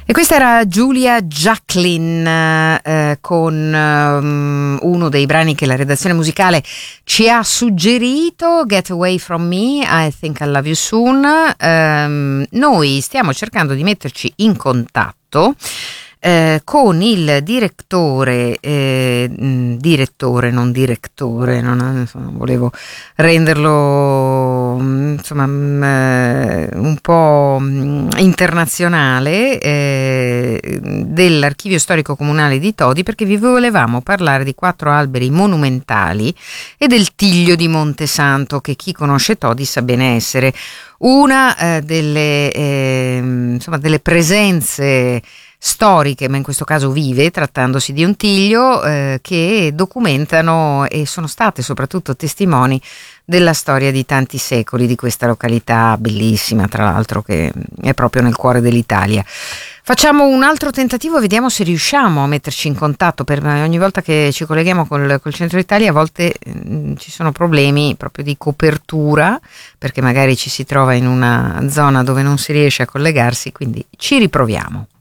E questa era Julia Jacklin con uno dei brani che la redazione musicale ci ha suggerito, Get Away From Me, I Think I Love You Soon. Noi stiamo cercando di metterci in contatto con il direttore, non direttore, non volevo renderlo un po' internazionale, dell'Archivio Storico Comunale di Todi, perché vi volevamo parlare di 4 alberi monumentali e del Tiglio di Montesanto, che chi conosce Todi sa bene essere una delle presenze storiche, ma in questo caso vive, trattandosi di un tiglio, che documentano e sono state soprattutto testimoni della storia di tanti secoli di questa località bellissima, tra l'altro, che è proprio nel cuore dell'Italia. Facciamo un altro tentativo, vediamo se riusciamo a metterci in contatto, ogni volta che ci colleghiamo col centro Italia a volte ci sono problemi proprio di copertura, perché magari ci si trova in una zona dove non si riesce a collegarsi, quindi ci riproviamo.